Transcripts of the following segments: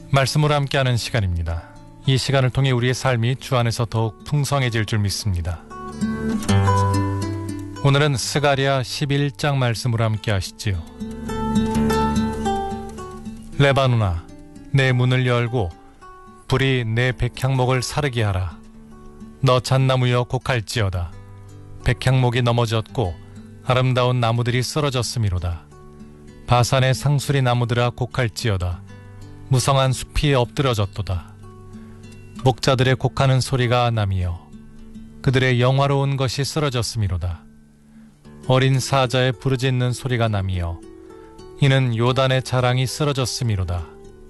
말씀으로 함께하는 시간입니다. 이 시간을 통해 우리의 삶이 주 안에서 더욱 풍성해질 줄 믿습니다. 오늘은 스가랴 11장 말씀으로 함께 하시지요. 레바논아, 내 문을 열고 불이 내 백향목을 사르게 하라. 너 잣나무여 곡할지어다. 백향목이 넘어졌고 아름다운 나무들이 쓰러졌음이로다. 바산의 상수리 나무들아 곡할지어다. 무성한 숲이 엎드러졌도다. 목자들의 곡하는 소리가 나미여 그들의 영화로운 것이 쓰러졌음이로다. 어린 사자의 부르짖는 소리가 나미여 이는 요단의 자랑이 쓰러졌음이로다.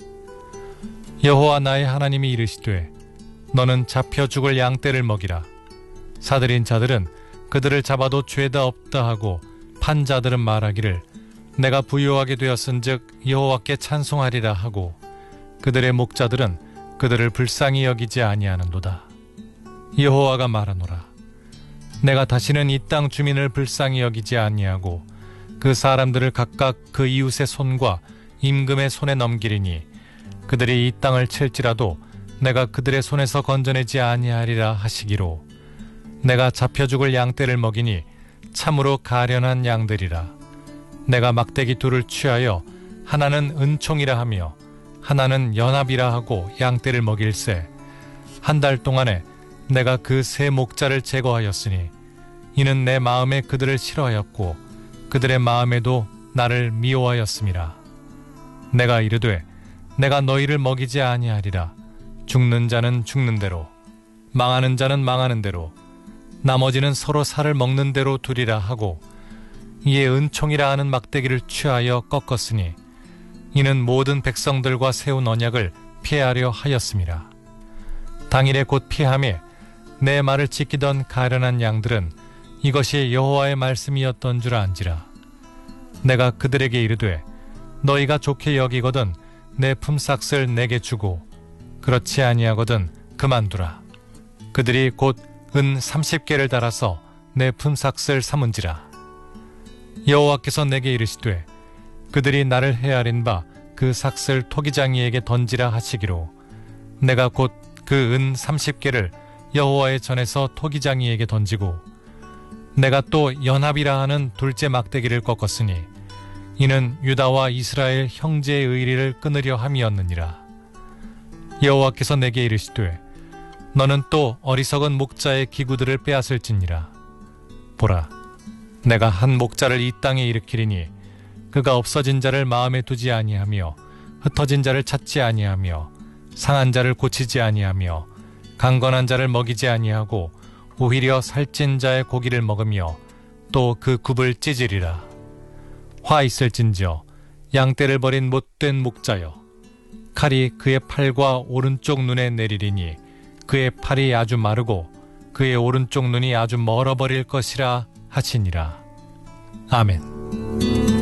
여호와 나의 하나님이 이르시되 너는 잡혀 죽을 양떼를 먹이라. 사들인 자들은 그들을 잡아도 죄다 없다 하고 판 자들은 말하기를 내가 부요하게 되었은즉 여호와께 찬송하리라 하고 그들의 목자들은 그들을 불쌍히 여기지 아니하는도다. 여호와가 말하노라. 내가 다시는 이 땅 주민을 불쌍히 여기지 아니하고 그 사람들을 각각 그 이웃의 손과 임금의 손에 넘기리니 그들이 이 땅을 칠지라도 내가 그들의 손에서 건져내지 아니하리라 하시기로 내가 잡혀 죽을 양떼를 먹이니 참으로 가련한 양들이라. 내가 막대기 둘을 취하여 하나는 은총이라 하며 하나는 연합이라 하고 양떼를 먹일세. 한 달 동안에 내가 그 세 목자를 제거하였으니 이는 내 마음에 그들을 싫어하였고 그들의 마음에도 나를 미워하였음이라. 내가 이르되 내가 너희를 먹이지 아니하리라. 죽는 자는 죽는 대로 망하는 자는 망하는 대로 나머지는 서로 살을 먹는 대로 두리라 하고 이에 은총이라 하는 막대기를 취하여 꺾었으니 이는 모든 백성들과 세운 언약을 피하려 하였음이라. 당일에 곧 피함에 내 말을 지키던 가련한 양들은 이것이 여호와의 말씀이었던 줄 안지라. 내가 그들에게 이르되 너희가 좋게 여기거든 내 품삯을 내게 주고 그렇지 아니하거든 그만두라. 그들이 곧 은 30개를 달아서 내 품삯을 삼은지라. 여호와께서 내게 이르시되 그들이 나를 헤아린 바 그 삭슬 토기장이에게 던지라 하시기로 내가 곧 그 은 30개를 여호와의 전에서 토기장이에게 던지고 내가 또 연합이라 하는 둘째 막대기를 꺾었으니 이는 유다와 이스라엘 형제의 의리를 끊으려 함이었느니라. 여호와께서 내게 이르시되 너는 또 어리석은 목자의 기구들을 빼앗을지니라. 보라, 내가 한 목자를 이 땅에 일으키리니 그가 없어진 자를 마음에 두지 아니하며 흩어진 자를 찾지 아니하며 상한 자를 고치지 아니하며 강건한 자를 먹이지 아니하고 오히려 살찐 자의 고기를 먹으며 또 그 굽을 찢으리라. 화 있을진저 양떼를 버린 못된 목자여 칼이 그의 팔과 오른쪽 눈에 내리리니 그의 팔이 아주 마르고 그의 오른쪽 눈이 아주 멀어버릴 것이라 하시니라. 아멘.